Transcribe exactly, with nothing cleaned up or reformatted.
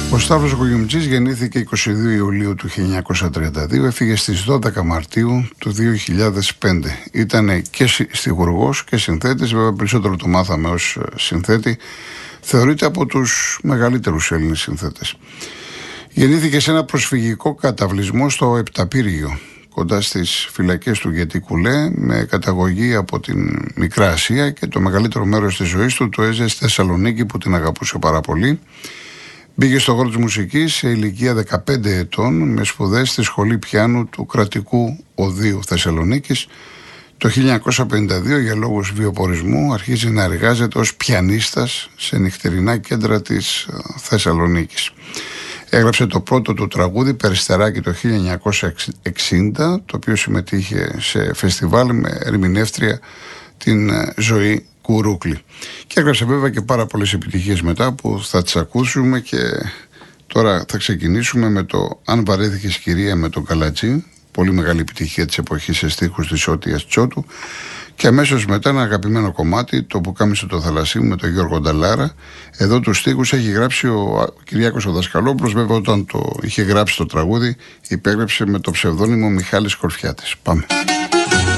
Ο Σταύρος Κογιουμτζής γεννήθηκε εικοστή δεύτερη Ιουλίου του χίλια εννιακόσια τριάντα δύο, έφυγε στις δώδεκα Μαρτίου του δύο χιλιάδες πέντε. Ήταν και στιχουργός και συνθέτης, βέβαια περισσότερο το μάθαμε ως συνθέτη. Θεωρείται από τους μεγαλύτερους Έλληνες συνθέτες. Γεννήθηκε σε ένα προσφυγικό καταβλισμό στο Επταπύργιο, κοντά στις φυλακές του Γετικουλέ, με καταγωγή από την Μικρά Ασία, και το μεγαλύτερο μέρος της ζωής του το έζησε στη Θεσσαλονίκη, που την αγαπούσε πάρα πολύ. Μπήκε στον χώρο της μουσικής σε ηλικία δεκαπέντε ετών, με σπουδές στη Σχολή Πιάνου του Κρατικού Οδείου Θεσσαλονίκης. Το χίλια εννιακόσια πενήντα δύο, για λόγους βιοπορισμού, αρχίζει να εργάζεται ως πιανίστας σε νυχτερινά κέντρα της Θεσσαλονίκης. Έγραψε το πρώτο του τραγούδι, Περιστεράκι, το χίλια εννιακόσια εξήντα, το οποίο συμμετείχε σε φεστιβάλ με ερμηνεύτρια την Ζωή Κουρούκλη. Και έγραψε βέβαια και πάρα πολλές επιτυχίες μετά, που θα τις ακούσουμε, και τώρα θα ξεκινήσουμε με το «Αν βαρέθηκες κυρία» με τον Καλατζή, πολύ μεγάλη επιτυχία της εποχής σε στίχους της Ότιας Τσότου, και αμέσως μετά ένα αγαπημένο κομμάτι, το «Πουκάμισο το θαλασσί» με τον Γιώργο Νταλάρα. Εδώ τους στίχους έχει γράψει ο Κυριάκος ο Δασκαλόπουλος, βέβαια όταν το είχε γράψει το τραγούδι υπέγραψε με το ψευδόνυμο Μιχάλης Κορφιάτης. Πάμε.